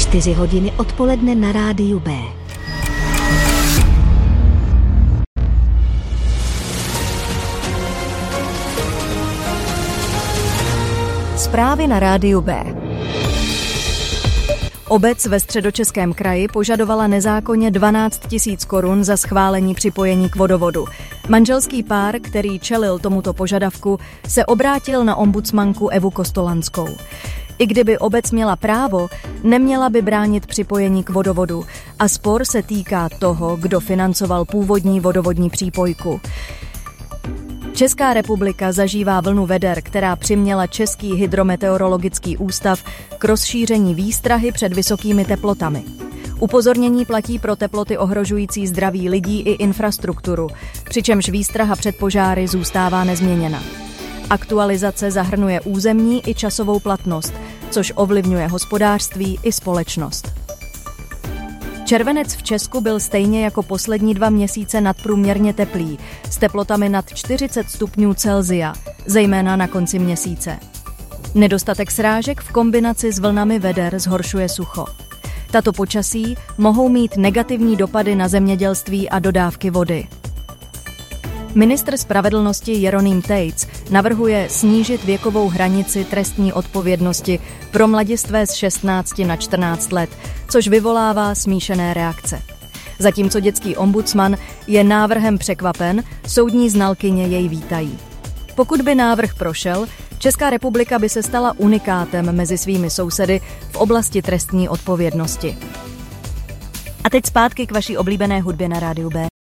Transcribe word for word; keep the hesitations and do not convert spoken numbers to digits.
čtyři hodiny odpoledne na rádiu B. Zprávy na rádiu B. Obec ve Středočeském kraji požadovala nezákonně dvanáct tisíc korun za schválení připojení k vodovodu. Manželský pár, který čelil tomuto požadavku, se obrátil na ombudsmanku Evu Kostolanskou. I kdyby obec měla právo, neměla by bránit připojení k vodovodu a spor se týká toho, kdo financoval původní vodovodní přípojku. Česká republika zažívá vlnu veder, která přiměla Český hydrometeorologický ústav k rozšíření výstrahy před vysokými teplotami. Upozornění platí pro teploty ohrožující zdraví lidí i infrastrukturu, přičemž výstraha před požáry zůstává nezměněna. Aktualizace zahrnuje územní i časovou platnost, což ovlivňuje hospodářství i společnost. Červenec v Česku byl stejně jako poslední dva měsíce nadprůměrně teplý, s teplotami nad čtyřicet stupňů Celsia, zejména na konci měsíce. Nedostatek srážek v kombinaci s vlnami veder zhoršuje sucho. Tato počasí mohou mít negativní dopady na zemědělství a dodávky vody. Ministr spravedlnosti Jeroným Tejc navrhuje snížit věkovou hranici trestní odpovědnosti pro mladistvé z šestnácti na čtrnáct let, což vyvolává smíšené reakce. Zatímco dětský ombudsman je návrhem překvapen, soudní znalkyně jej vítají. Pokud by návrh prošel, Česká republika by se stala unikátem mezi svými sousedy v oblasti trestní odpovědnosti. A teď zpátky k vaší oblíbené hudbě na rádiu B.